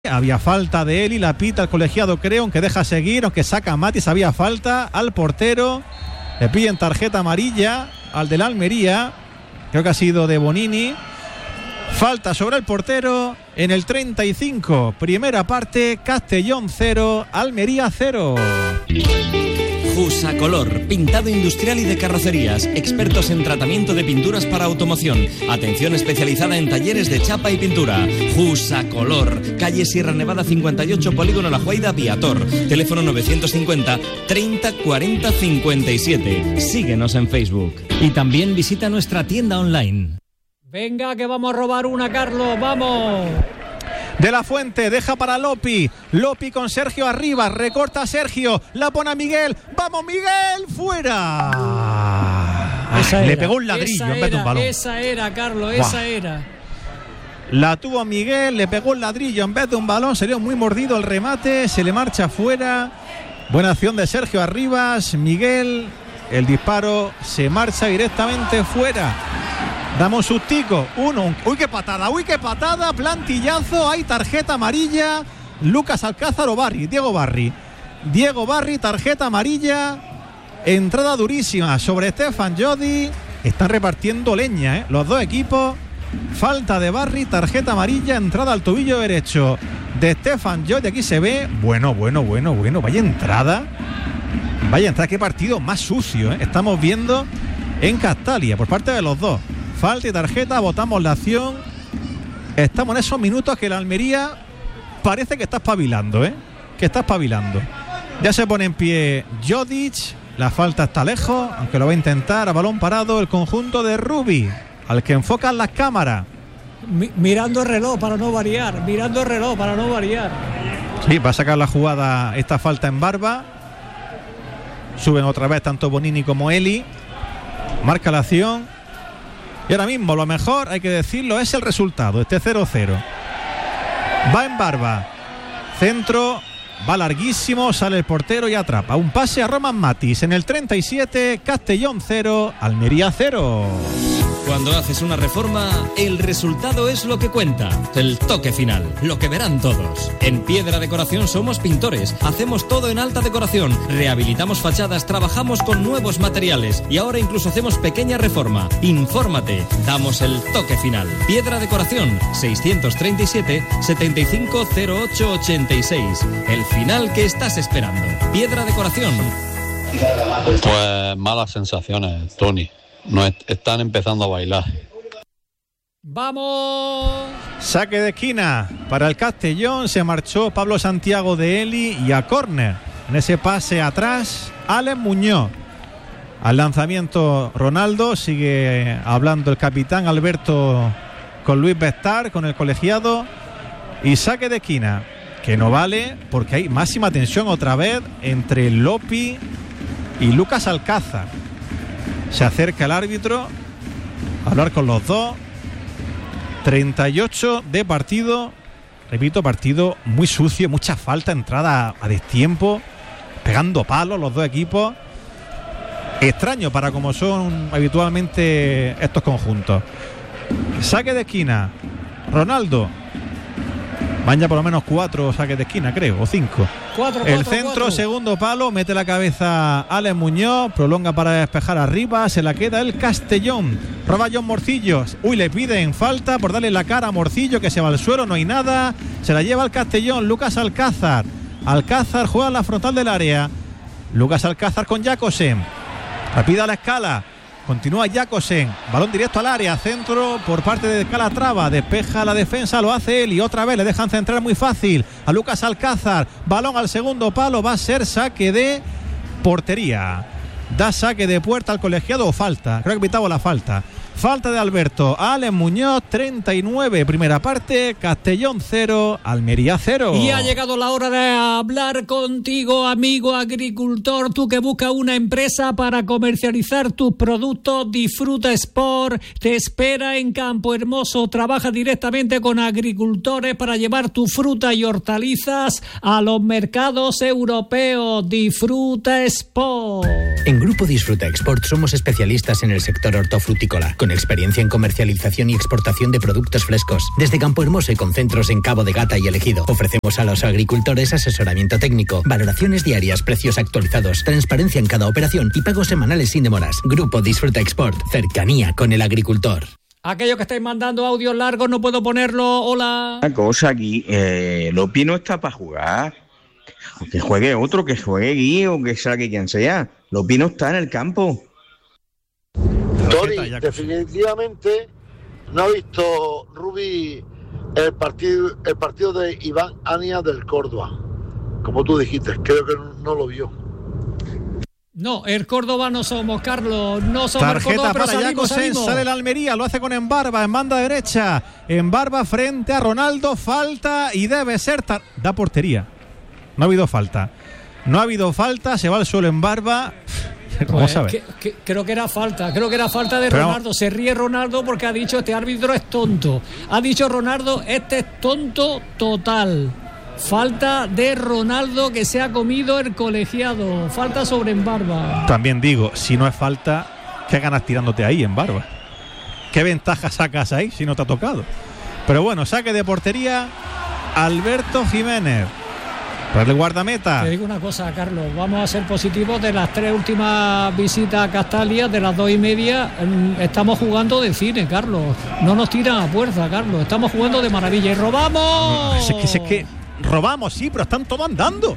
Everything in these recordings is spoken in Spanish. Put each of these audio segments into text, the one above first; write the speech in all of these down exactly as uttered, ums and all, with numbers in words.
Había falta de él y la pita el colegiado, creo, aunque deja seguir, aunque saca a Matis, había falta al portero. Le piden tarjeta amarilla al del Almería, creo que ha sido de Bonini. Falta sobre el portero en el treinta y cinco. Primera parte, Castellón cero, Almería cero. Jusacolor, pintado industrial y de carrocerías, expertos en tratamiento de pinturas para automoción, atención especializada en talleres de chapa y pintura. Jusacolor, calle Sierra Nevada cincuenta y ocho, Polígono La Juaida, Viator, teléfono novecientos cincuenta, treinta, cuarenta, cincuenta y siete. Síguenos en Facebook. Y también visita nuestra tienda online. Venga, que vamos a robar una, Carlos, vamos. De la Fuente, deja para Lopi. Lopi con Sergio arriba, recorta a Sergio, la pone a Miguel. ¡Vamos, Miguel! ¡Fuera! Esa Le era, pegó un ladrillo esa en vez de un balón. Esa era, Carlos, Buah. esa era. La tuvo Miguel, le pegó un ladrillo en vez de un balón. Salió muy mordido el remate, se le marcha fuera. Buena acción de Sergio Arribas. Miguel, el disparo se marcha directamente fuera. Damos un sustico, uno, uy qué patada, uy qué patada, plantillazo, hay tarjeta amarilla, Lucas Alcázar o Barri, Diego Barri, Diego Barri, tarjeta amarilla, entrada durísima sobre Stefan Jodi, están repartiendo leña, ¿eh? Los dos equipos, falta de Barri, tarjeta amarilla, entrada al tobillo derecho de Stefan Jodi, aquí se ve, bueno, bueno, bueno, bueno, vaya entrada, vaya entrada, qué partido más sucio, ¿eh? Estamos viendo en Castalia, por parte de los dos. Falta y tarjeta, votamos la acción. Estamos en esos minutos que la Almería parece que está espabilando, ¿eh? Que está espabilando. Ya se pone en pie Jodic. La falta está lejos, aunque lo va a intentar. A balón parado el conjunto de Rubi, al que enfocan las cámaras. Mi, mirando el reloj para no variar. Mirando el reloj para no variar. Sí, va a sacar la jugada esta falta en Barba. Suben otra vez tanto Bonini como Eli. Marca la acción. Y ahora mismo lo mejor, hay que decirlo, es el resultado, este cero cero. Va en Barba, centro, va larguísimo, sale el portero y atrapa. Un pase a Roman Matis en el treinta y siete, Castellón cero, Almería cero. Cuando haces una reforma, el resultado es lo que cuenta. El toque final, lo que verán todos. En Piedra Decoración somos pintores, hacemos todo en alta decoración, rehabilitamos fachadas, trabajamos con nuevos materiales y ahora incluso hacemos pequeña reforma. Infórmate, damos el toque final. Piedra Decoración, seiscientos treinta y siete, setenta y cinco, cero ocho, ochenta y seis. El final que estás esperando. Piedra Decoración. Pues malas sensaciones, Tony. No est- están empezando a bailar. ¡Vamos! Saque de esquina para el Castellón. Se marchó Pablo Santiago de Eli y a córner. En ese pase atrás, Alex Muñoz. Al lanzamiento Ronaldo. Sigue hablando el capitán Alberto con Luis Bestar, con el colegiado. Y saque de esquina, que no vale porque hay máxima tensión otra vez entre Lopi y Lucas Alcázar. Se acerca el árbitro a hablar con los dos. treinta y ocho de partido. Repito, partido muy sucio, mucha falta, entrada a destiempo, pegando palos los dos equipos. Extraño para como son habitualmente estos conjuntos. Saque de esquina, Ronaldo. Van ya por lo menos cuatro saques de esquina, creo, o cinco. Cuatro, el cuatro, centro, cuatro. segundo palo, mete la cabeza Alex Muñoz, prolonga para despejar arriba, se la queda el Castellón. Roba John Morcillo, uy, le piden falta por darle la cara a Morcillo, que se va al suelo, no hay nada, se la lleva el Castellón, Lucas Alcázar. Alcázar juega en la frontal del área. Lucas Alcázar con Jacosen. Rápida la escala. Continúa Jacosen, balón directo al área, centro por parte de Calatrava, despeja la defensa, lo hace él y otra vez le dejan centrar muy fácil a Lucas Alcázar, balón al segundo palo, va a ser saque de portería, da saque de puerta al colegiado o falta, creo que pitaba la falta, falta de Alberto, Alex Muñoz, treinta y nueve, primera parte, Castellón cero, Almería cero. Y ha llegado la hora de hablar contigo, amigo agricultor, tú que buscas una empresa para comercializar tus productos. Disfruta Sport te espera en Campo Hermoso, trabaja directamente con agricultores para llevar tu fruta y hortalizas a los mercados europeos. Disfruta Sport. En Grupo Disfruta Export somos especialistas en el sector hortofrutícola. con experiencia en comercialización y exportación de productos frescos. Desde Campo Hermoso y con centros en Cabo de Gata y El Ejido, ofrecemos a los agricultores asesoramiento técnico, valoraciones diarias, precios actualizados, transparencia en cada operación y pagos semanales sin demoras. Grupo Disfruta Export, cercanía con el agricultor. Aquellos que estáis mandando audios largos no puedo ponerlo. Hola. Una cosa aquí, eh, Lopi no está para jugar. Que juegue otro, que juegue Gui o que saque quien sea. Lopi no está en el campo. Tori, definitivamente no ha visto Rubi el partido, el partido de Iván Ania del Córdoba. Como tú dijiste, creo que no, no lo vio. No, el Córdoba no somos, Carlos. No somos Tarjeta el Córdoba, pero para salimos, Yacosen, salimos. sale la Almería, lo hace con Embarba, en banda derecha. Embarba frente a Ronaldo, falta y debe ser... Tar- da portería. No ha habido falta. No ha habido falta, se va al suelo Embarba. Vamos Pues, a ver. que, que, creo que era falta, creo que era falta de Pero Ronaldo. Se ríe Ronaldo porque ha dicho este árbitro es tonto. Ha dicho Ronaldo, este es tonto total. Falta de Ronaldo que se ha comido el colegiado. Falta sobre Embarba. También digo, si no es falta, ¿qué ganas tirándote ahí, Embarba? ¿Qué ventaja sacas ahí si no te ha tocado? Pero bueno, saque de portería Alberto Jiménez. Para el guardameta. Te digo una cosa, Carlos, vamos a ser positivos. De las tres últimas visitas a Castalia, de las dos y media, estamos jugando de cine, Carlos. No nos tiran a fuerza, Carlos. Estamos jugando de maravilla y robamos. Es que, es que robamos, sí, pero están todos andando.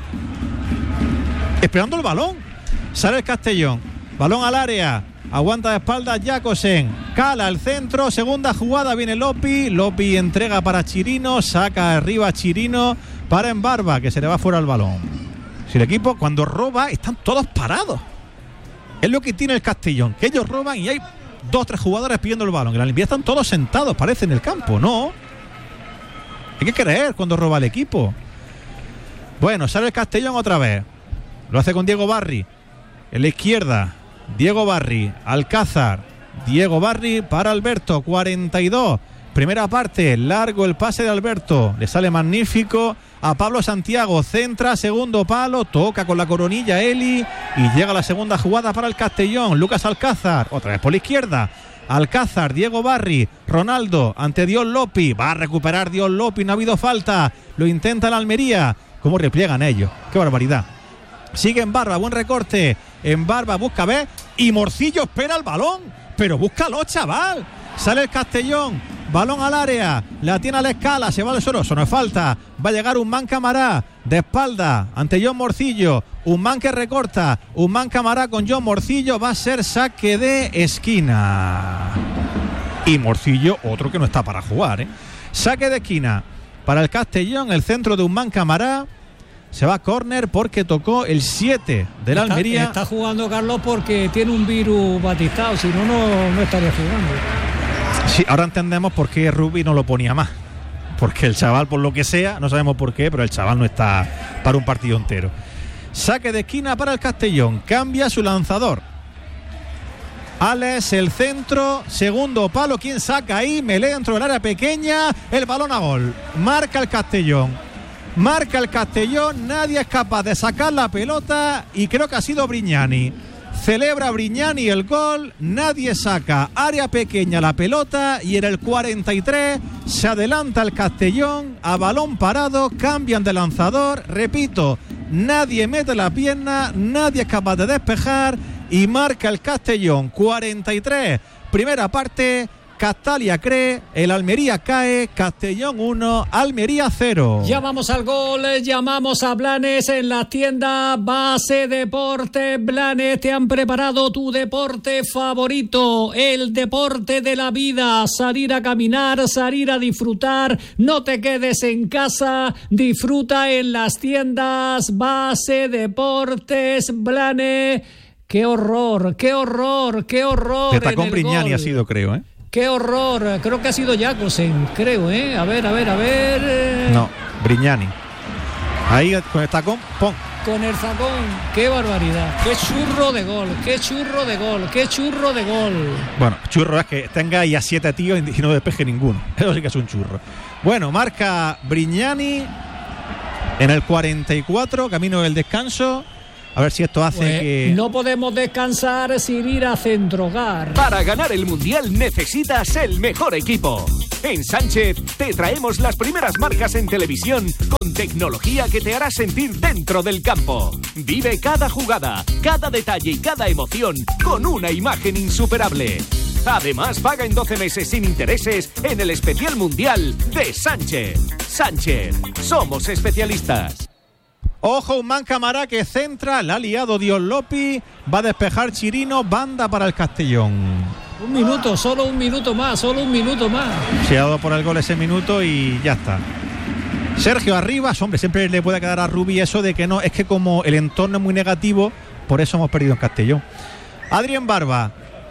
Esperando el balón. Sale el Castellón. Balón al área. Aguanta de espaldas Yacosen. Cala al centro. Segunda jugada. Viene Lopi. Lopi entrega para Chirino. Saca arriba Chirino para Embarba, que se le va fuera el balón. Si el equipo cuando roba están todos parados. Es lo que tiene el Castellón, que ellos roban y hay dos o tres jugadores pidiendo el balón. En la Almería están todos sentados, parece, en el campo. No. Hay que creer cuando roba el equipo. Bueno, sale el Castellón otra vez. Lo hace con Diego Barri. En la izquierda, Diego Barri. Alcázar. Diego Barri para Alberto. cuarenta y dos. Primera parte. Largo el pase de Alberto. Le sale magnífico a Pablo Santiago. Centra, segundo palo. Toca con la coronilla Eli. Y llega la segunda jugada para el Castellón. Lucas Alcázar. Otra vez por la izquierda. Alcázar, Diego Barri, Ronaldo ante Dios Lopi. Va a recuperar Dios Lopi, no ha habido falta. Lo intenta la Almería. ¿Cómo repliegan ellos? ¡Qué barbaridad! Sigue Embarba, buen recorte. Embarba busca, ve. Y Morcillo espera el balón. Pero búscalo, chaval. Sale el Castellón. Balón al área. La tiene a la escala. Se va al suelo. Eso no es falta. Va a llegar un man Camará. De espalda ante John Morcillo. Un man que recorta. Un man Camará con John Morcillo. Va a ser saque de esquina. Y Morcillo, otro que no está para jugar, ¿eh? Saque de esquina para el Castellón. El centro de un man Camará. Se va a córner porque tocó el siete de la Almería. Está, está jugando Carlos porque tiene un virus batistado. Si no, no, no estaría jugando. Sí, ahora entendemos por qué Rubi no lo ponía más. Porque el chaval, por lo que sea, no sabemos por qué, pero el chaval no está para un partido entero. Saque de esquina para el Castellón. Cambia su lanzador. Alex, el centro, segundo palo. ¿Quién saca ahí? Melé dentro del área pequeña. El balón a gol. Marca el Castellón. Marca el Castellón. Nadie es capaz de sacar la pelota. Y creo que ha sido Brignani. Celebra Brignani el gol. Nadie saca. Área pequeña la pelota. Y en el cuarenta y tres se adelanta el Castellón. A balón parado. Cambian de lanzador. Repito. Nadie mete la pierna. Nadie es capaz de despejar. Y marca el Castellón. cuarenta y tres. Primera parte. Castalia cree, el Almería cae, Castellón uno, Almería cero. Llamamos al gol, llamamos a Blanes en la tienda Base Deporte. Blanes, te han preparado tu deporte favorito, el deporte de la vida. Salir a caminar, salir a disfrutar, no te quedes en casa, disfruta en las tiendas Base Deportes Blanes. Qué horror, qué horror, qué horror. De tacón Brignani ha sido, creo, ¿eh? Qué horror, creo que ha sido Yacosen, creo, ¿eh? A ver, a ver, a ver. No, Brignani. Ahí con el tacón, ¡pum! Con el tacón, qué barbaridad. Qué churro de gol, qué churro de gol, qué churro de gol. Bueno, churro es que tenga ahí a siete tíos y no despeje ninguno. Eso sí que es un churro. Bueno, marca Brignani en el cuarenta y cuatro, camino del descanso. A ver si esto hace pues que... No podemos descansar sin ir a Centrogar. Para ganar el Mundial necesitas el mejor equipo. En Sánchez te traemos las primeras marcas en televisión con tecnología que te hará sentir dentro del campo. Vive cada jugada, cada detalle y cada emoción con una imagen insuperable. Además, paga en doce meses sin intereses en el especial mundial de Sánchez. Sánchez, somos especialistas. Ojo, un man Camará que centra, la ha liado Dios Lopi, va a despejar Chirino, banda para el Castellón. Un minuto, solo un minuto más, solo un minuto más. Se ha dado por el gol ese minuto y ya está. Sergio Arribas, hombre, siempre le puede quedar a Rubí eso de que no, es que como el entorno es muy negativo, por eso hemos perdido en Castellón. Adrián Barba.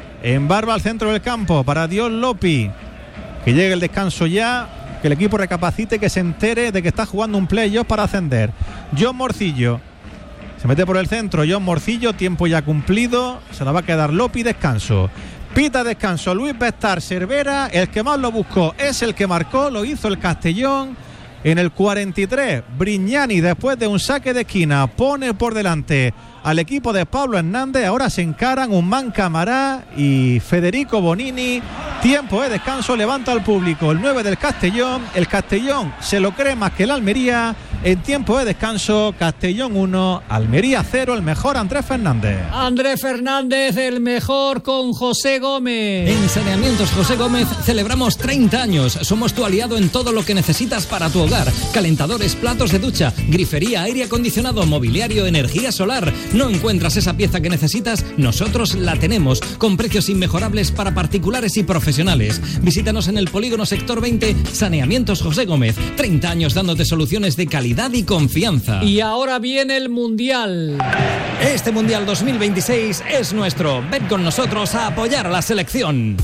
En Barba al centro del campo para Dios Lopi. Que llegue el descanso ya, que el equipo recapacite, que se entere de que está jugando un playoff para ascender. John Morcillo se mete por el centro. John Morcillo, tiempo ya cumplido. Se la va a quedar Lopi, descanso. Pita descanso Luis Bestar Cervera. El que más lo buscó es el que marcó. Lo hizo el Castellón en el cuarenta y tres. Brignani, después de un saque de esquina, pone por delante al equipo de Pablo Hernández. Ahora se encaran Unman Camará y Federico Bonini. Tiempo de descanso, levanta al público el nueve del Castellón. El Castellón se lo cree más que el Almería. En tiempo de descanso, Castellón uno, Almería cero, el mejor Andrés Fernández. Andrés Fernández, el mejor con José Gómez. En Saneamientos José Gómez celebramos treinta años. Somos tu aliado en todo lo que necesitas para tu hogar. Calentadores, platos de ducha, grifería, aire acondicionado, mobiliario, energía solar. ¿No encuentras esa pieza que necesitas? Nosotros la tenemos, con precios inmejorables para particulares y profesionales. Visítanos en el Polígono Sector veinte, Saneamientos José Gómez. treinta años dándote soluciones de calidad y confianza. Y ahora viene el Mundial. Este Mundial dos mil veintiséis es nuestro. Ven con nosotros a apoyar a la selección.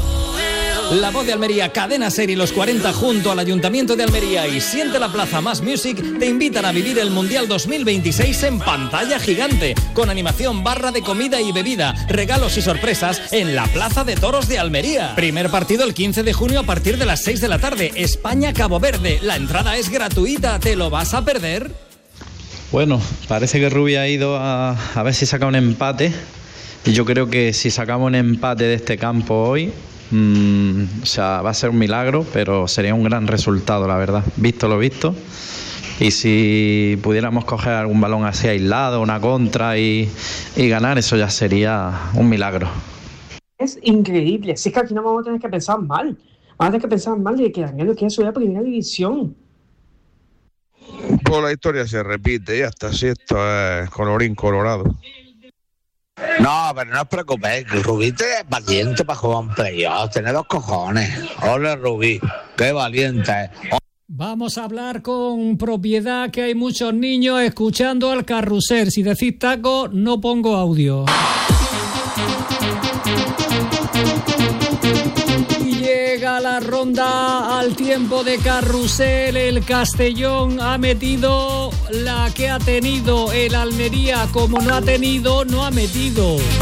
La Voz de Almería, Cadena Ser y los cuarenta junto al Ayuntamiento de Almería y Siente la Plaza Más Music te invitan a vivir el Mundial dos mil veintiséis en pantalla gigante, con animación, barra de comida y bebida, regalos y sorpresas en la Plaza de Toros de Almería. Primer partido el quince de junio a partir de las seis de la tarde, España-Cabo Verde. La entrada es gratuita, ¿te lo vas a perder? Bueno, parece que Rubí ha ido a, a ver si saca un empate y yo creo que si sacamos un empate de este campo hoy, mmm, o sea, va a ser un milagro, pero sería un gran resultado, la verdad, visto lo visto. Y si pudiéramos coger algún balón así aislado, una contra y, y ganar, eso ya sería un milagro. Es increíble, si es que al final vamos a tener que pensar mal, vamos a tener que pensar mal de que Daniel quiere subir a primera división. Pues la historia se repite y hasta así esto es colorín colorado. No, pero no os preocupéis, que Rubí es valiente para jugar un playoff, tiene dos cojones. Ole Rubí, qué valiente. Vamos a hablar con propiedad, que hay muchos niños escuchando al carrusel. Si decís taco, no pongo audio. Y llega la ronda al tiempo de carrusel. El Castellón ha metido la que ha tenido. El Almería, como no ha tenido, no ha metido.